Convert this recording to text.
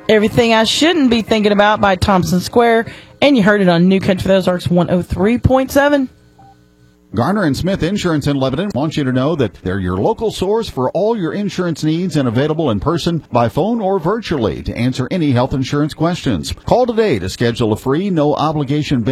Everything I Shouldn't Be Thinking About by Thompson Square, and you heard it on New Country for the Ozarks 103.7. Garner and Smith Insurance in Lebanon wants you to know that they're your local source for all your insurance needs and available in person, by phone, or virtually to answer any health insurance questions. Call today to schedule a free, no-obligation